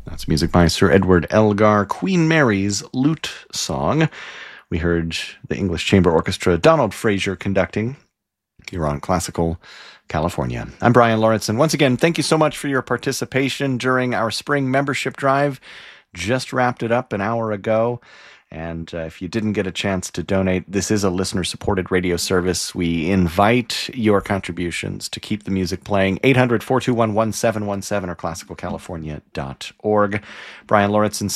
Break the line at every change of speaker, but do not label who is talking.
That's music by Sir Edward Elgar, Queen Mary's Lute Song. We heard the English Chamber Orchestra, Donald Fraser conducting. You're on Classical California. I'm Brian Lawrence, and once again, thank you so much for your participation during our spring membership drive. Just wrapped it up an hour ago. And if you didn't get a chance to donate, this is a listener-supported radio service. We invite your contributions to keep the music playing. 800-421-1717 or classicalcalifornia.org. Brian Lawrence